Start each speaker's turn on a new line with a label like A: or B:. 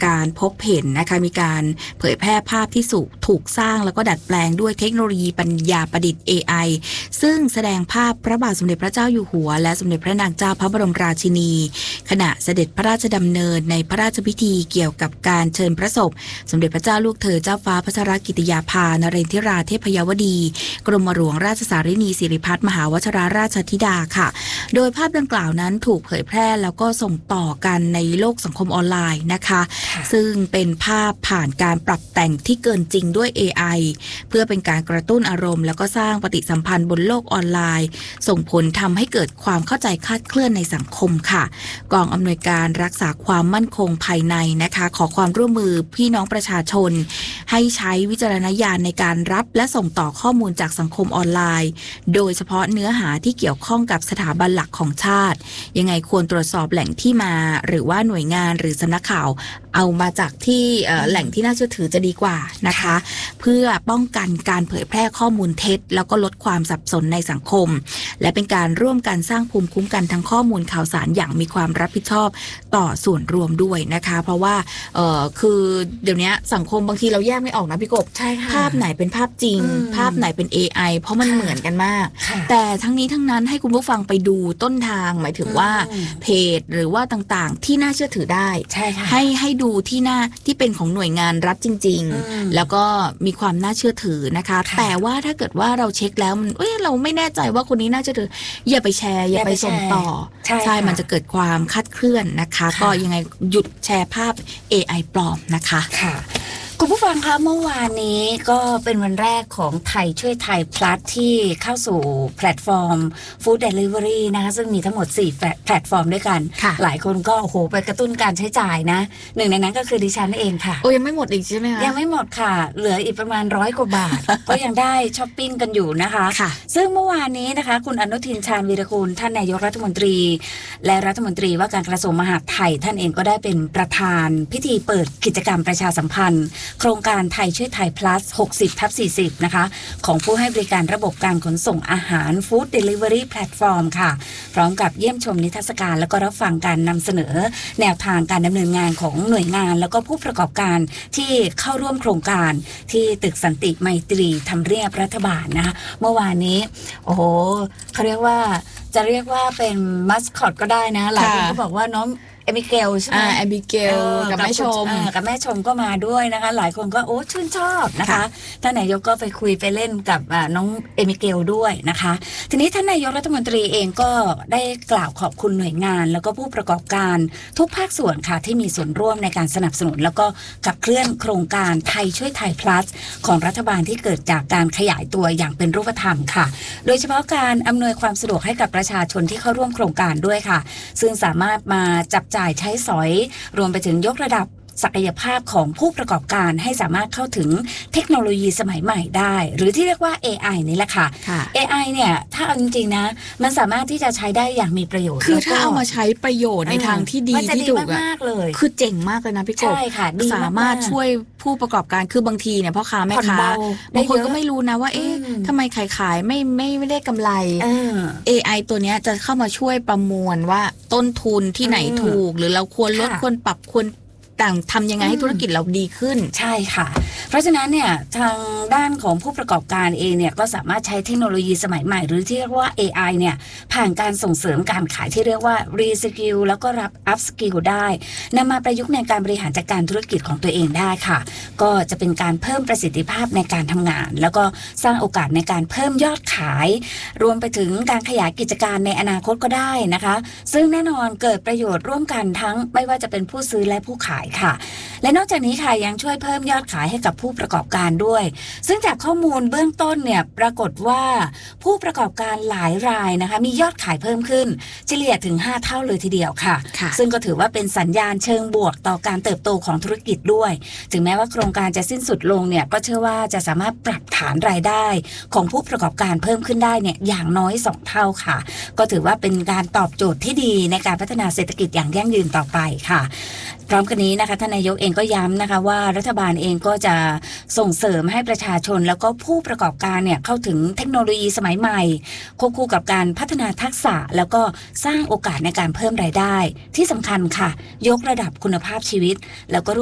A: การพบเห็นนะคะมีการเผยแพร่ภาพที่ถูกสร้างแล้วก็ดัดแปลงด้วยเทคโนโลยีปัญญาประดิษฐ์ AI ซึ่งแสดงภาพพระบาทสมเด็จพระเจ้าอยู่หัวและสมเด็จพระนางเจ้าพระบรมราชินีขณะเสด็จพระราชดำเนินในพระราชพิธีเกี่ยวกับการเชิญพระศพสมเด็จพระเจ้าลูกเธอเจ้าฟ้าพัชรกิติยาภานเรนทิราเทพยวดีกรมหลวงราชสารินีสิริพัฒน์มหาวชรราชธิดาค่ะโดยภาพดังกล่าวนั้นถูกเผยแพร่แล้วก็ส่งต่อกันในโลกสังคมออนไลน์นะคะซึ่งเป็นภาพผ่านการปรับแต่งที่เกินจริงด้วย AI เพื่อเป็นการกระตุ้นอารมณ์แล้วก็สร้างปฏิสัมพันธ์บนโลกออนไลน์ส่งผลทำให้เกิดความเข้าใจคลาดเคลื่อนในสังคมค่ะกองอำนวยการรักษาความมั่นคงภายในนะคะขอความร่วมมือพี่น้องประชาชนให้ใช้วิจารณญาณในการรับและส่งต่อข้อมูลจากสังคมออนไลน์โดยเฉพาะเนื้อหาที่เกี่ยวข้องกับสถาบันหลักของชาติยังไงควรตรวจสอบแหล่งที่มาหรือว่าหน่วยงานหรือสำนักข่าวเอามาจากที่แหล่งที่น่าเชื่อถือจะดีกว่านะคะเพื่อป้องกันการเผยแพร่ข้อมูลเท็จแล้วก็ลดความสับสนในสังคมและเป็นการร่วมกันสร้างภูมิคุ้มกันทั้งข้อมูลข่าวสารอย่างมีความรับผิดชอบต่อส่วนรวมด้วยนะคะเพราะว่าคือเดี๋ยวนี้สังคมบางทีเราแยกไม่ออกนะพี่กบภาพไหนเป็นภาพจริงภาพไหนเป็น AI เพราะมันเหมือนกันมากแต่ทั้งนี้ทั้งนั้นให้คุณผู้ฟังไปดูต้นทางหมายถึงว่าเพจหรือว่าต่างๆที่น่าเชื่อถือได้ให้ดูที่หน้าที่เป็นของหน่วยงานรัฐจริงๆแล้วก็มีความน่าเชื่อถือนะคะแต่ว่าถ้าเกิดว่าเราเช็คแล้วมันเราไม่แน่ใจว่าคนนี้น่าเชื่อถืออย่าไปแชร์อย่าไปส่งต่อใช่มันจะเกิดความคลาดเคลื่อนนะคะก็ยังไงหยุดแชร์ภาพ AI ปลอมนะคะ
B: ค่ะคุณผู้ฟังคะเมื่อวานนี้ก็เป็นวันแรกของไทยช่วยไทย plus ที่เข้าสู่แพลตฟอร์ม Food Delivery นะคะซึ่งมีทั้งหมด4แพลตฟอร์มด้วยกันหลายคนก็โอ้โหไปกระตุ้นการใช้จ่ายนะหนึ่งในนั้นก็คือดิฉันเองค่ะ
A: ยังไม่หมดอีกใช่ไหมคะ
B: ยังไม่หมดค่ะเหลืออีกประมาณ100 กว่าบาท ก็ยังได้ช้อปปิ้งกันอยู่นะคะซึ่งเมื่อวานนี้นะคะคุณอนุทินชาญวีรกูลท่านนายกรัฐมนตรีและรัฐมนตรีว่าการกระทรวงมหาดไทยท่านเองก็ได้เป็นประธานพิธีเปิดกิจกรรมประชาสัมพันธ์โครงการไทยช่วยไทย plus 60/40 นะคะของผู้ให้บริการระบบการขนส่งอาหาร Food Delivery Platform ค่ะพร้อมกับเยี่ยมชมนิทรรศการแล้วก็รับฟังการนำเสนอแนวทางการดำเนินงานของหน่วยงานแล้วก็ผู้ประกอบการที่เข้าร่วมโครงการที่ตึกสันติไมตรีทำเนียบรัฐบาลนะคะเมื่อวานนี้โอ้โหเขาเรียกว่าจะเรียกว่าเป็นมัสคอตก็ได้นะหลายคนก็บอกว่าน้องเอมิเกลใช่ไหม
A: เอมิเกลกับแม่ชม
B: กับแม่ชมก็มาด้วยนะคะหลายคนก็โอ้ชื่นชอบนะคะท่านนายกก็ไปคุยไปเล่นกับน้องเอมิเกลด้วยนะคะทีนี้ท่านนายกรัฐมนตรีเองก็ได้กล่าวขอบคุณหน่วยงานแล้วก็ผู้ประกอบการทุกภาคส่วนค่ะที่มีส่วนร่วมในการสนับสนุนแล้วก็ขับเคลื่อนโครงการไทยช่วยไทย plus ของรัฐบาลที่เกิดจากการขยายตัวอย่างเป็นรูปธรรมค่ะโดยเฉพาะการอำนวยความสะดวกให้กับประชาชนที่เข้าร่วมโครงการด้วยค่ะซึ่งสามารถมาจับจ่ายใช้สอยรวมไปถึงยกระดับศักยภาพของผู้ประกอบการให้สามารถเข้าถึงเทคโนโลยีสมัยใหม่ได้หรือที่เรียกว่า AI นี่แหละค่ะ AI เนี่ยถ้าเอาจริงๆนะมันสามารถที่จะใช้ได้อย่างมีประโยชน์
A: คือถ้าเอามาใช้ประโยชน์ในทางที่ดีที่ถูก
B: มากเลย
A: คือเจ๋งมากเลยนะพี่กบสามารถช่วยผู้ประกอบการคือบางทีเนี่ยพ่อค้าแม่ค้าบางคนก็ไม่รู้นะว่าทำไมขายไม่ได้กำไร AI ตัวเนี้ยจะเข้ามาช่วยประมวลว่าต้นทุนที่ไหนถูกหรือเราควรลดควรปรับควรต่างทำยังไงให้ธุรกิจเราดีขึ้น
B: ใช่ค่ะเพราะฉะนั้นเนี่ยทางด้านของผู้ประกอบการเองเนี่ยก็สามารถใช้เทคโนโลยีสมัยใหม่หรือที่เรียกว่า AI เนี่ยผ่านการส่งเสริมการขายที่เรียกว่า Reskill แล้วก็รับ Upskill ได้นำมาประยุกต์ในการบริหารจัดการธุรกิจของตัวเองได้ค่ะก็จะเป็นการเพิ่มประสิทธิภาพในการทำงานแล้วก็สร้างโอกาสในการเพิ่มยอดขายรวมไปถึงการขยายกิจการในอนาคตก็ได้นะคะซึ่งแน่นอนเกิดประโยชน์ร่วมกันทั้งไม่ว่าจะเป็นผู้ซื้อและผู้ขายค่ะและนอกจากนี้ค่ะยังช่วยเพิ่มยอดขายให้กับผู้ประกอบการด้วยซึ่งจากข้อมูลเบื้องต้นเนี่ยปรากฏว่าผู้ประกอบการหลายรายนะคะมียอดขายเพิ่มขึ้นเฉลี่ยถึง5 เท่าเลยทีเดียวค่ะซึ่งก็ถือว่าเป็นสัญญาณเชิงบวกต่อการเติบโตของธุรกิจด้วยถึงแม้ว่าโครงการจะสิ้นสุดลงเนี่ยก็เชื่อว่าจะสามารถปรับฐานรายได้ของผู้ประกอบการเพิ่มขึ้นได้เนี่ยอย่างน้อย2 เท่าค่ะก็ถือว่าเป็นการตอบโจทย์ที่ดีในการพัฒนาเศรษฐกิจอย่างยั่งยืนต่อไปค่ะพร้อมกันนี้นะคะท่านนายกเองก็ย้ำนะคะว่ารัฐบาลเองก็จะส่งเสริมให้ประชาชนแล้วก็ผู้ประกอบการเนี่ยเข้าถึงเทคโนโลยีสมัยใหม่ควบคู่กับการพัฒนาทักษะแล้วก็สร้างโอกาสในการเพิ่มรายได้ที่สำคัญค่ะยกระดับคุณภาพชีวิตแล้วก็